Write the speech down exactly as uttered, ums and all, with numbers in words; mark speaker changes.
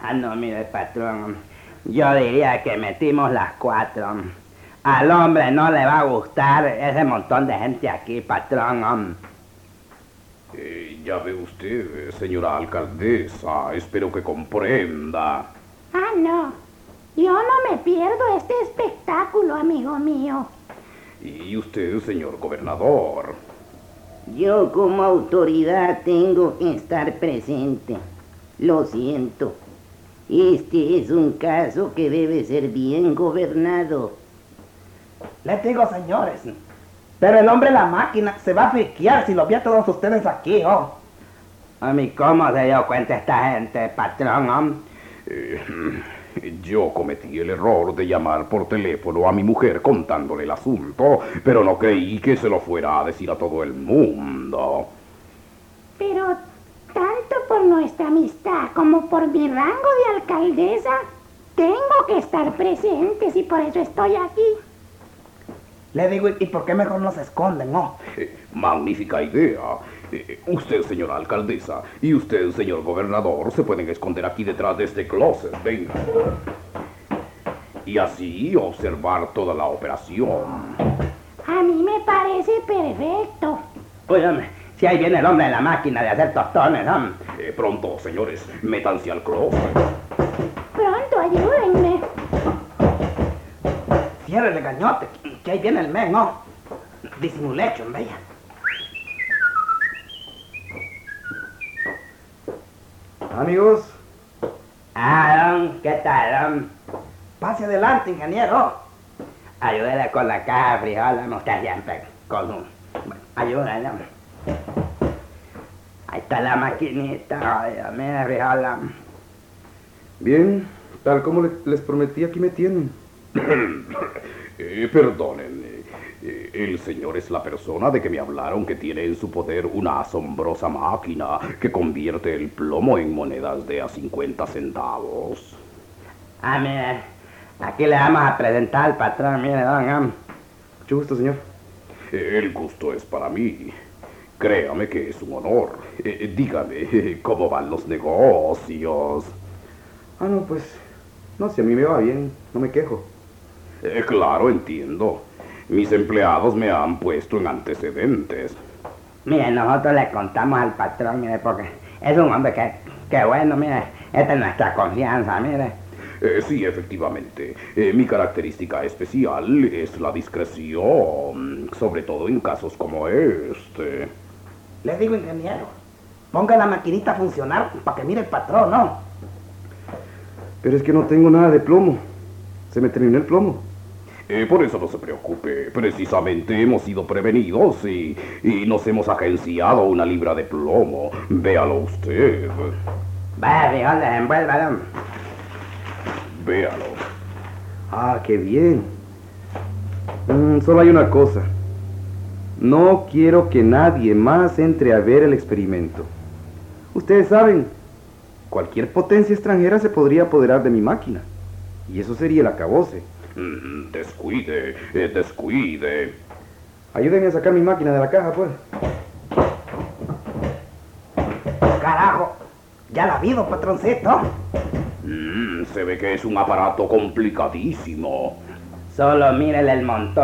Speaker 1: Ah, no, mire, patrón, yo diría que metimos las cuatro. Al hombre no le va a gustar ese montón de gente aquí, patrón.
Speaker 2: Eh, ya ve usted, señora alcaldesa, espero que comprenda.
Speaker 3: Ah, no. Yo no me pierdo este espectáculo, amigo mío.
Speaker 2: Y usted, señor gobernador.
Speaker 4: Yo como autoridad tengo que estar presente. Lo siento. Este es un caso que debe ser bien gobernado.
Speaker 5: Les digo, señores, pero el hombre de la máquina se va a friquear si lo ve a todos ustedes aquí, oh.
Speaker 1: A mí, ¿cómo se dio cuenta esta gente, patrón?
Speaker 2: Eh, yo cometí el error de llamar por teléfono a mi mujer contándole el asunto, pero no creí que se lo fuera a decir a todo el mundo.
Speaker 3: Pero tanto por nuestra amistad como por mi rango de alcaldesa, tengo que estar presentes y por eso estoy aquí.
Speaker 5: Le digo, ¿y por qué mejor no se esconden, no?
Speaker 2: Eh, magnífica idea. Eh, usted, señora alcaldesa, y usted, señor gobernador, se pueden esconder aquí detrás de este closet, venga. Y así observar toda la operación.
Speaker 3: A mí me parece perfecto.
Speaker 1: Oye, hombre, si ahí viene el hombre de la máquina de hacer tostones, hombre.
Speaker 2: Eh, pronto, señores, métanse al closet.
Speaker 3: Pronto, ayúdenme.
Speaker 5: Ciérrele, gañote, que ahí viene el men, ¿no? Disimulecho, vaya.
Speaker 6: Amigos,
Speaker 1: Ah, don, ¿qué tal, don?
Speaker 5: Pase adelante, ingeniero.
Speaker 1: Ayúdele con la caja de frijoles, usted siempre con un... Bueno, ayúdele, hombre. Ahí está la maquinita, oye, mire, frijoles.
Speaker 6: bien, tal como le- les prometí, aquí me tienen.
Speaker 2: Eh, perdonen, eh, el señor es la persona de que me hablaron que tiene en su poder una asombrosa máquina que convierte el plomo en monedas de a cincuenta centavos.
Speaker 1: Ah, mire, aquí le vamos a presentar al patrón, mire, don, hombre.
Speaker 6: Mucho gusto, señor.
Speaker 2: Eh, el gusto es para mí. Créame que es un honor. Eh, dígame, ¿cómo van los negocios?
Speaker 6: Ah, no, pues, no, si a mí me va bien, no me quejo.
Speaker 2: Eh, claro, entiendo. Mis empleados me han puesto en antecedentes.
Speaker 1: Mire, nosotros le contamos al patrón, mire, porque es un hombre que, que bueno, mire, esta es nuestra confianza, mire.
Speaker 2: Eh, sí, efectivamente. Eh, mi característica especial es la discreción, sobre todo en casos como este.
Speaker 5: Le digo, ingeniero, ponga la maquinita a funcionar para que mire el patrón, ¿no?
Speaker 6: Pero es que no tengo nada de plomo. Se me terminó el plomo.
Speaker 2: Eh, por eso no se preocupe. Precisamente hemos sido prevenidos y, y nos hemos agenciado una libra de plomo. Véalo usted.
Speaker 1: Vaya, frijoles, envuélvalo.
Speaker 2: Véalo.
Speaker 6: Ah, qué bien. Mm, solo hay una cosa. No quiero que nadie más entre a ver el experimento. Ustedes saben, cualquier potencia extranjera se podría apoderar de mi máquina. Y eso sería el acabose.
Speaker 2: Mm, descuide, eh, descuide.
Speaker 6: Ayúdenme a sacar mi máquina de la caja, pues.
Speaker 5: Carajo, ya la vi, don patroncito.
Speaker 2: Mm, se ve que es un aparato complicadísimo.
Speaker 1: Solo mírele el montón